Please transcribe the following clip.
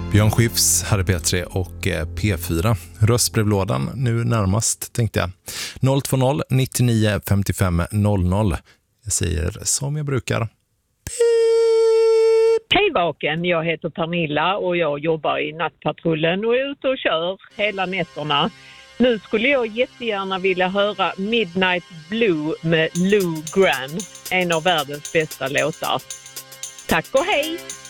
Björn Skifs, här är P3 och P4. Röstbrevlådan nu närmast, tänkte jag. 020 99 55 00. Jag säger som jag brukar. Hej Vaken, jag heter Pernilla och jag jobbar i nattpatrullen och är ute och kör hela nätterna. Nu skulle jag jättegärna vilja höra Midnight Blue med Lou Graham, en av världens bästa låtar. Tack och hej!